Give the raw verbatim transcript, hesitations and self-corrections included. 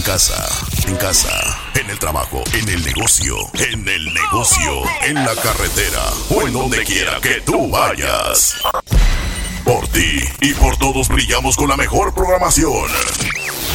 Casa, en casa, en el trabajo, en el negocio, en el negocio, en la carretera o en donde quiera que tú vayas. Por ti y por todos brillamos con la mejor programación.